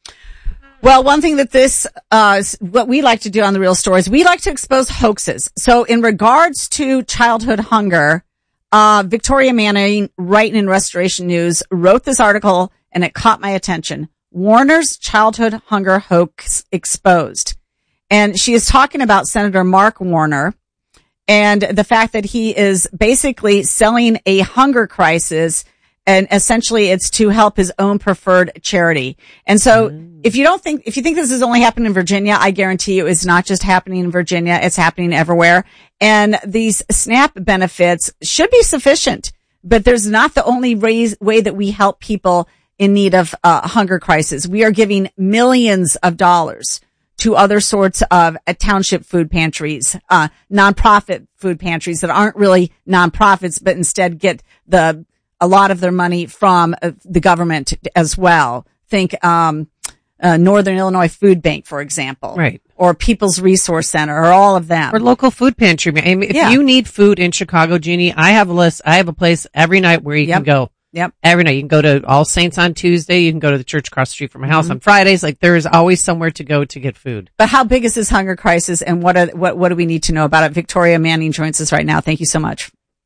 Well, one thing that what we like to do on The Real Stories, we like to expose hoaxes. So in regards to childhood hunger, Victoria Manning, writing in Restoration News, wrote this article and it caught my attention. Warner's childhood hunger hoax exposed. And she is talking about Senator Mark Warner and the fact that he is basically selling a hunger crisis. And essentially it's to help his own preferred charity. And so if you think this is only happening in Virginia, I guarantee you it's not just happening in Virginia. It's happening everywhere. And these SNAP benefits should be sufficient, but there's not the only way that we help people in need of hunger crisis. We are giving millions of dollars to other sorts of township food pantries, nonprofit food pantries that aren't really nonprofits, but instead get a lot of their money from the government as well. Think Northern Illinois Food Bank, for example. Right. Or People's Resource Center, or all of them. Or local food pantry. I mean, if you need food in Chicago, Jeannie, I have a list. I have a place every night where you can go. Yep. Every night. You can go to All Saints on Tuesday. You can go to the church across the street from my house on Fridays. Like, there is always somewhere to go to get food. But how big is this hunger crisis, and what do we need to know about it? Victoria Manning joins us right now. Thank you so much.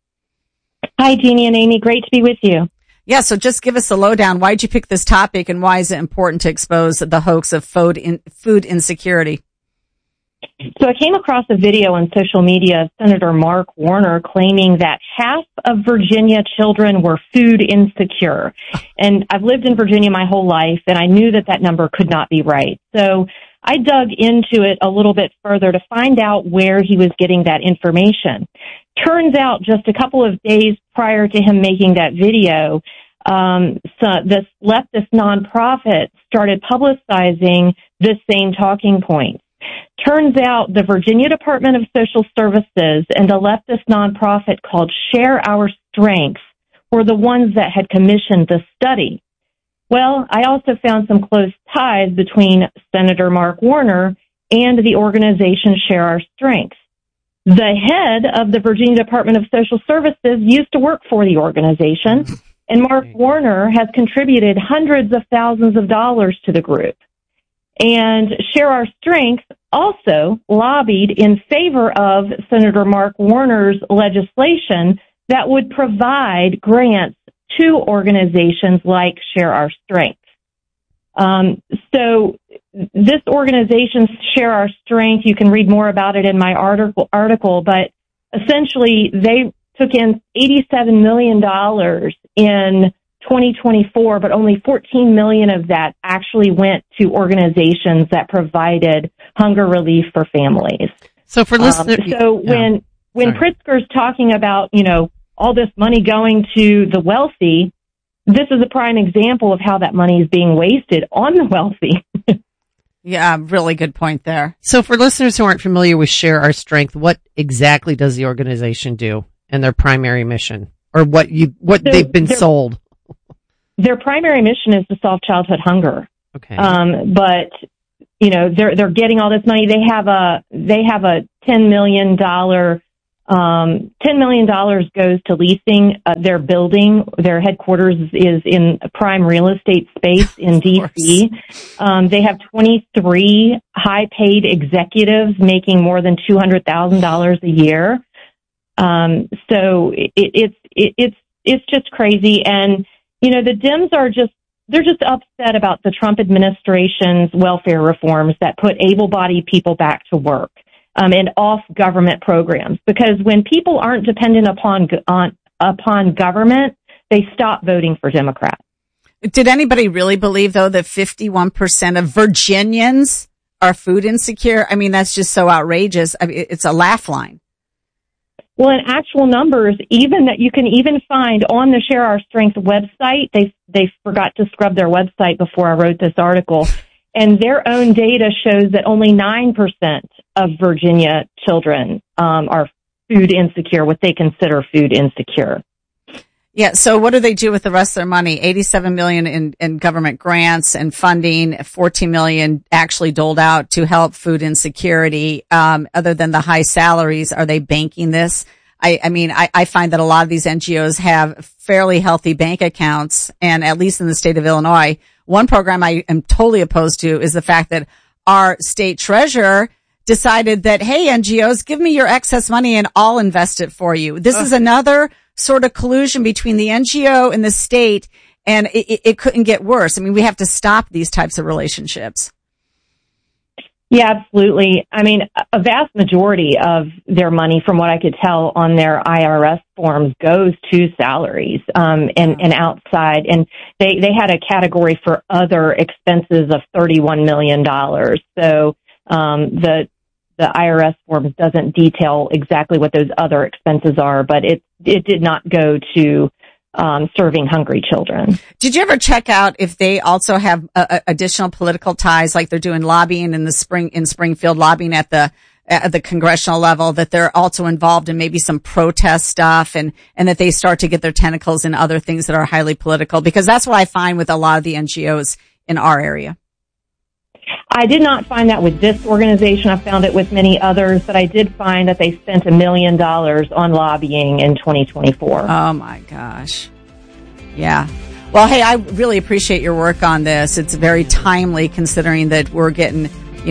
Hi, Jeannie and Amy. Great to be with you. Yeah, so just give us a lowdown. Why did you pick this topic, and why is it important to expose the hoax of food insecurity? So I came across a video on social media of Senator Mark Warner claiming that half of Virginia children were food insecure. And I've lived in Virginia my whole life, and I knew that number could not be right. So I dug into it a little bit further to find out where he was getting that information. Turns out just a couple of days prior to him making that video, this leftist nonprofit started publicizing this same talking point. Turns out the Virginia Department of Social Services and a leftist nonprofit called Share Our Strength were the ones that had commissioned the study. Well, I also found some close ties between Senator Mark Warner and the organization Share Our Strength. The head of the Virginia Department of Social Services used to work for the organization, and Mark Warner has contributed hundreds of thousands of dollars to the group. And Share Our Strength also lobbied in favor of Senator Mark Warner's legislation that would provide grants to organizations like Share Our Strength. So this organization, Share Our Strength, you can read more about it in my article, but essentially they took in $87 million in 2024, but only $14 million of that actually went to organizations that provided hunger relief for families. So for listeners, when Pritzker's talking about, all this money going to the wealthy, this is a prime example of how that money is being wasted on the wealthy. Yeah, really good point there. So for listeners who aren't familiar with Share Our Strength, what exactly does the organization do and their primary mission, or what they've been sold? Their primary mission is to solve childhood hunger. Okay. But they're getting all this money. They have a $10 million $10 million goes to leasing their building. Their headquarters is in a prime real estate space in D.C. They have 23 high-paid executives making more than $200,000 a year. So it's just crazy. And, the Dems they're just upset about the Trump administration's welfare reforms that put able-bodied people back to work. And off government programs, because when people aren't dependent upon government, they stop voting for Democrats. Did anybody really believe, though, that 51% of Virginians are food insecure? I mean, that's just so outrageous. I mean, it's a laugh line. Well, in actual numbers, even that you can even find on the Share Our Strength website, they forgot to scrub their website before I wrote this article. And their own data shows that only 9% of Virginia children are food insecure, what they consider food insecure. Yeah, so what do they do with the rest of their money? $87 million in government grants and funding, $14 million actually doled out to help food insecurity. Other than the high salaries, are they banking this? I find that a lot of these NGOs have fairly healthy bank accounts, and at least in the state of Illinois, one program I am totally opposed to is the fact that our state treasurer decided that, hey, NGOs, give me your excess money and I'll invest it for you. This is another sort of collusion between the NGO and the state, and it couldn't get worse. I mean, we have to stop these types of relationships. Yeah, absolutely. I mean, a vast majority of their money, from what I could tell on their IRS forms, goes to salaries and outside. And they had a category for other expenses of $31 million. So the IRS forms doesn't detail exactly what those other expenses are, but it did not go to serving hungry children. Did you ever check out if they also have additional political ties, like they're doing lobbying in Springfield, lobbying at the congressional level, that they're also involved in maybe some protest stuff, and that they start to get their tentacles in other things that are highly political? Because that's what I find with a lot of the NGOs in our area. I did not find that with this organization. I found it with many others, but I did find that they spent $1 million on lobbying in 2024. Oh, my gosh. Yeah. Well, hey, I really appreciate your work on this. It's very timely, considering that we're getting,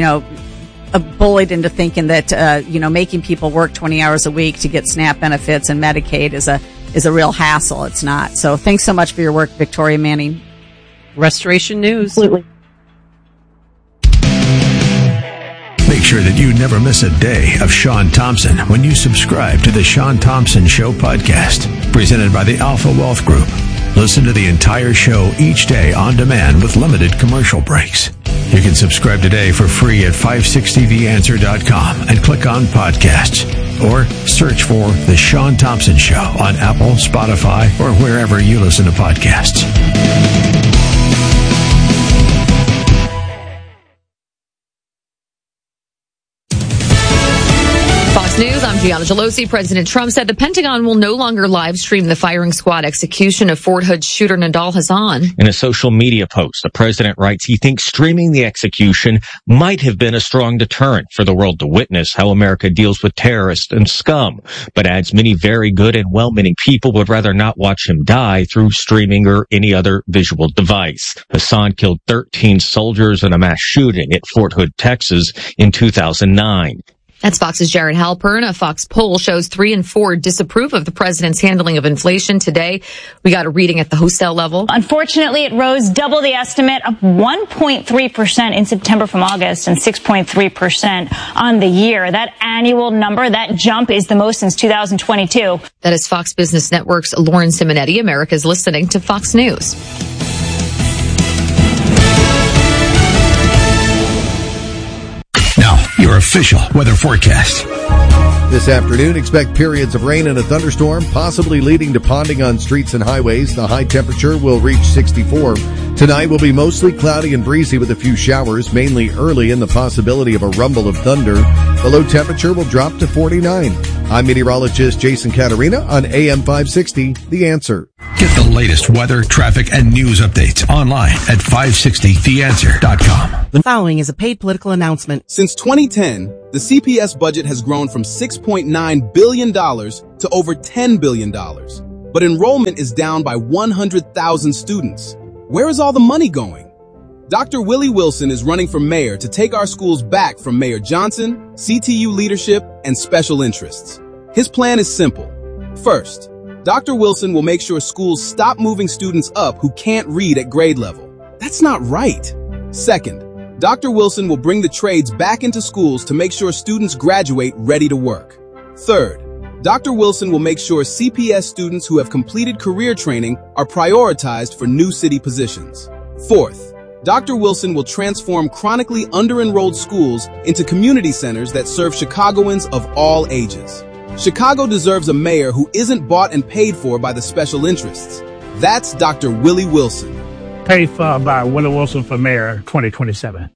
bullied into thinking that, making people work 20 hours a week to get SNAP benefits and Medicaid is a real hassle. It's not. So thanks so much for your work, Victoria Manning. Restoration News. Absolutely. Make sure that you never miss a day of Sean Thompson when you subscribe to the Sean Thompson Show podcast, presented by the Alpha Wealth Group. Listen to the entire show each day on demand with limited commercial breaks. You can subscribe today for free at 560theanswer.com and click on podcasts, or search for The Sean Thompson Show on Apple, Spotify, or wherever you listen to podcasts. Fox News, I'm Gianna Gelosi. President Trump said the Pentagon will no longer live stream the firing squad execution of Fort Hood shooter Nidal Hasan. In a social media post, the president writes he thinks streaming the execution might have been a strong deterrent for the world to witness how America deals with terrorists and scum, but adds many very good and well-meaning people would rather not watch him die through streaming or any other visual device. Hasan killed 13 soldiers in a mass shooting at Fort Hood, Texas in 2009. That's Fox's Jared Halpern. A Fox poll shows 3 in 4 disapprove of the president's handling of inflation today. We got a reading at the wholesale level. Unfortunately, it rose double the estimate of 1.3% in September from August and 6.3% on the year. That annual number, that jump, is the most since 2022. That is Fox Business Network's Lauren Simonetti. America's listening to Fox News. Now, your official weather forecast. This afternoon, expect periods of rain and a thunderstorm, possibly leading to ponding on streets and highways. The high temperature will reach 64. Tonight will be mostly cloudy and breezy with a few showers, mainly early, and the possibility of a rumble of thunder. The low temperature will drop to 49. I'm meteorologist Jason Caterina on AM 560, The Answer. Get the latest weather, traffic, and news updates online at 560theanswer.com. The following is a paid political announcement. Since 2010, the CPS budget has grown from $6.9 billion to over $10 billion. But enrollment is down by 100,000 students. Where is all the money going? Dr. Willie Wilson is running for mayor to take our schools back from Mayor Johnson, CTU leadership, and special interests. His plan is simple. First, Dr. Wilson will make sure schools stop moving students up who can't read at grade level. That's not right. Second, Dr. Wilson will bring the trades back into schools to make sure students graduate ready to work. Third, Dr. Wilson will make sure CPS students who have completed career training are prioritized for new city positions. Fourth, Dr. Wilson will transform chronically under-enrolled schools into community centers that serve Chicagoans of all ages. Chicago deserves a mayor who isn't bought and paid for by the special interests. That's Dr. Willie Wilson. Paid for by Willie Wilson for mayor 2027.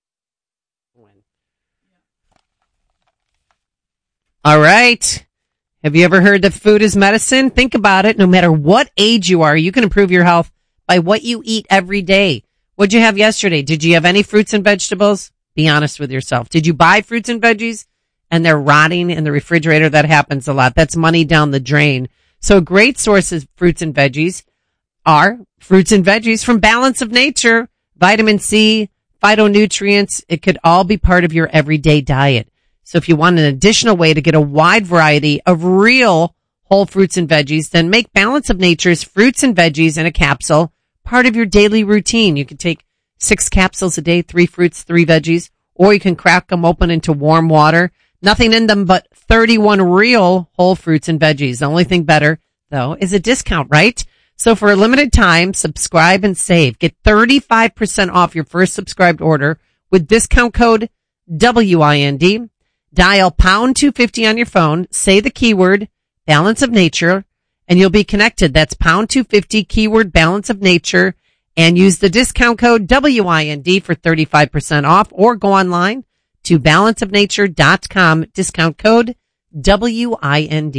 All right. Have you ever heard that food is medicine? Think about it. No matter what age you are, you can improve your health by what you eat every day. What'd you have yesterday? Did you have any fruits and vegetables? Be honest with yourself. Did you buy fruits and veggies and they're rotting in the refrigerator? That happens a lot. That's money down the drain. So a great source of fruits and veggies are fruits and veggies from Balance of Nature, vitamin C, phytonutrients. It could all be part of your everyday diet. So if you want an additional way to get a wide variety of real whole fruits and veggies, then make Balance of Nature's fruits and veggies in a capsule part of your daily routine. You can take 6 capsules a day, 3 fruits, 3 veggies, or you can crack them open into warm water. Nothing in them but 31 real whole fruits and veggies. The only thing better, though, is a discount, right? So for a limited time, subscribe and save. Get 35% off your first subscribed order with discount code WIND. Dial pound 250 on your phone, say the keyword Balance of Nature, and you'll be connected. That's pound 250 keyword Balance of Nature, and use the discount code WIND for 35% off, or go online to balanceofnature.com, discount code WIND.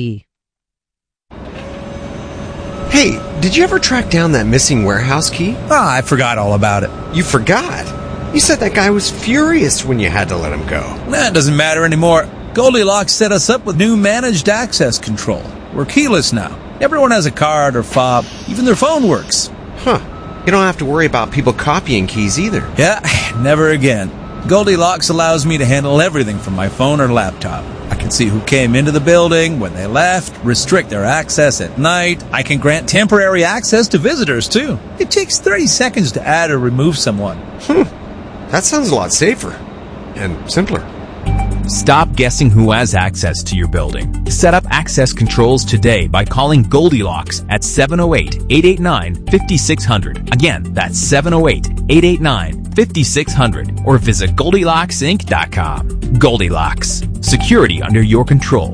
Hey, did you ever track down that missing warehouse key? I forgot all about it. You forgot? You said that guy was furious when you had to let him go. That doesn't matter anymore. Goldilocks set us up with new managed access control. We're keyless now. Everyone has a card or fob. Even their phone works. Huh. You don't have to worry about people copying keys either. Yeah, never again. Goldilocks allows me to handle everything from my phone or laptop. I can see who came into the building, when they left, restrict their access at night. I can grant temporary access to visitors, too. It takes 30 seconds to add or remove someone. That sounds a lot safer and simpler. Stop guessing who has access to your building. Set up access controls today by calling Goldilocks at 708-889-5600. Again, that's 708-889-5600. Or visit GoldilocksInc.com. Goldilocks. Security under your control.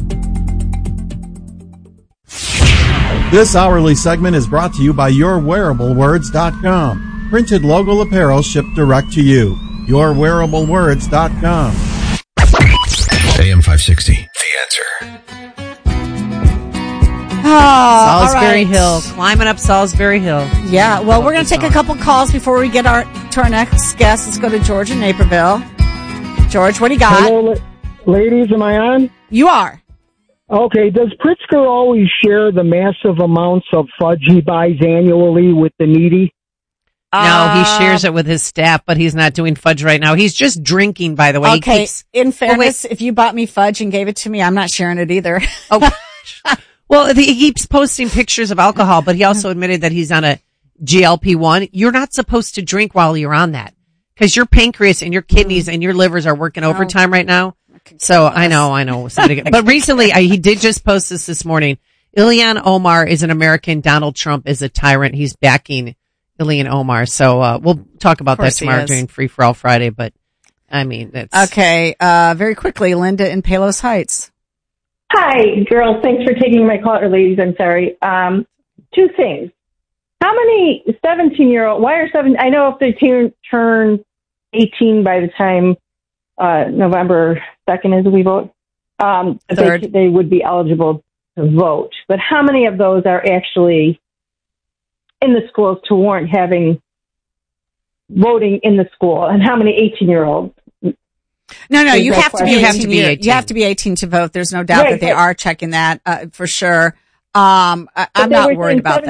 This hourly segment is brought to you by YourWearableWords.com. Printed logo apparel shipped direct to you. YourWearableWords.com. AM 560. The Answer. Oh, Salisbury Hill. Climbing up Salisbury Hill. Yeah, well, we're going to take a couple calls before we get to our next guest. Let's go to George in Naperville. George, what do you got? Hello, ladies. Am I on? You are. Okay. Does Pritzker always share the massive amounts of fudge he buys annually with the needy? No, he shares it with his staff, but he's not doing fudge right now. He's just drinking, by the way. Okay, in fairness, if you bought me fudge and gave it to me, I'm not sharing it either. Oh, well, he keeps posting pictures of alcohol, but he also admitted that he's on a GLP-1. You're not supposed to drink while you're on that because your pancreas and your kidneys and your livers are working overtime right now. So I know. But recently, he did just post this morning. Ilhan Omar is an American. Donald Trump is a tyrant. He's backing Ilhan Omar. So we'll talk about that tomorrow during Free for All Friday. But I mean, that's okay. Very quickly, Linda in Palos Heights. Hi, girls. Thanks for taking my call, or ladies. I'm sorry. Two things. How many 17-year-old? Why are I know if they turn 18 by the time November 2nd is we vote. They would be eligible to vote. But how many of those are actually in the schools to warrant having voting in the school? And how many 18-year-olds? No, you have to be 18. You have to be 18 to vote. There's no doubt that they are checking that for sure. I'm not worried about that.